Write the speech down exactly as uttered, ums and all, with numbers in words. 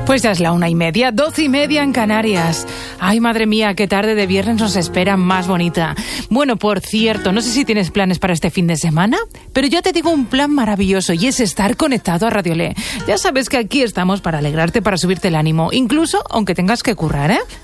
Pues ya es la una y media, doce y media en Canarias. Ay, madre mía, qué tarde de viernes nos espera más bonita. Bueno, por cierto, no sé si tienes planes para este fin de semana, pero yo te digo un plan maravilloso y es estar conectado a Radiolé. Ya sabes que aquí estamos para alegrarte, para subirte el ánimo, incluso aunque tengas que currar, ¿eh?